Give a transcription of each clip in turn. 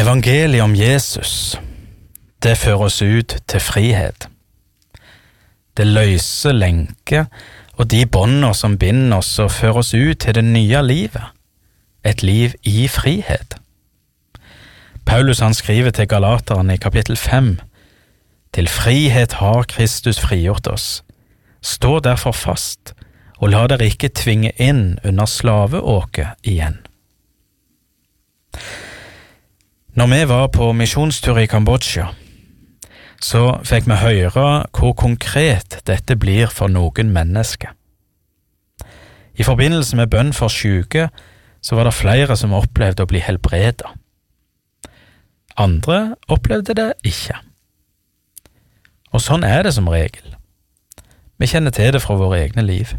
Evangeliet om Jesus, det fører oss ut til frihet. Det løser lenker og de bånder som binder oss og fører oss ut til det nye livet, et liv i frihet. Paulus han skriver til Galaterne i kapittel 5, «Til frihet har Kristus frigjort oss. Stå derfor fast, og la dere ikke tvinge inn under slaveåket igjen.» Når vi var på misjonstur i Kambodsja, så fikk vi høre hvor konkret dette blir for noen mennesker. I forbindelse med bønn for syke, så var det flere som opplevde å bli helbredet. Andre opplevde det ikke. Og sånn er det som regel. Vi kjenner til det fra våre egne liv.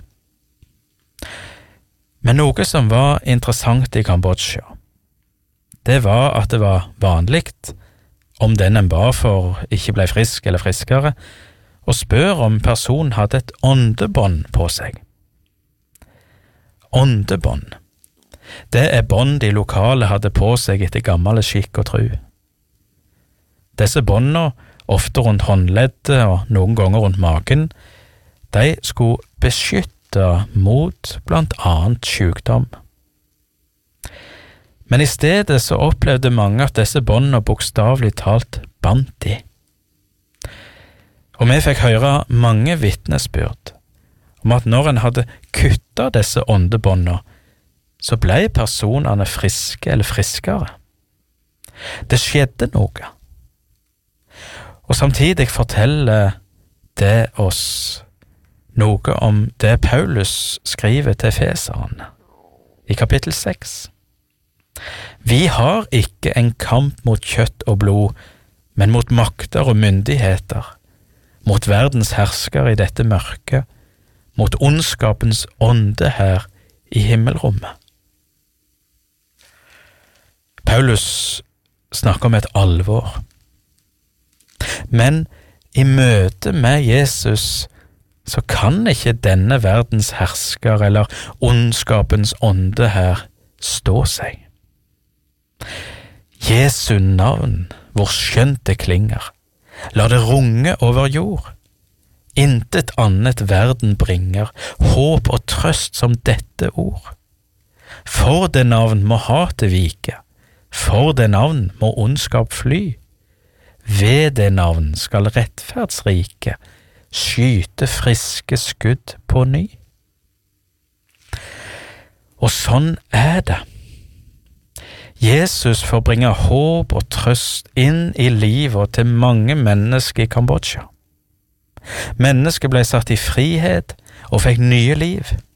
Men noe som var interessant i Kambodsja, det var at det var vanligt, om den en ba for ikke ble frisk eller friskere, og spør om personen hadde et åndebånd på seg. Åndebånd, det er bånd de lokale hadde på seg etter gammel skikk og tru. Disse båndene, ofte rundt håndleddet og noen ganger rundt magen, de skulle beskytte mot blant annet sykdom. Men i stedet så opplevde mange at disse båndene bokstavelig talt bandt de. Og vi fikk høre mange vitnesbyrd om at når en hadde kuttet disse åndebåndene, så ble personene friske eller friskere. Det skjedde noe. Og samtidig forteller det oss noe om det Paulus skriver til Efeserne i kapittel 6. Vi har ikke en kamp mot kjøtt og blod, men mot makter og myndigheter, mot verdens hersker i dette mørket, mot ondskapens ånde her i himmelrommet. Paulus snakker om et alvor. Men i møte med Jesus så kan ikke denne verdens hersker eller ondskapens ånde her stå seg. Jesu navn, hvor skjønt det klinger, la det runge over jord. Intet annet verden bringer, håp og trøst som dette ord. For det navn må hatet vike, for det navn må ondskap fly. Ved det navn skal rettferdsrike skyte friske skudd på ny. Og sånn er det. Jesus får bringe håp og trøst inn i livet til mange mennesker i Kambodsja. Mennesker ble satt i frihet og fikk nye liv.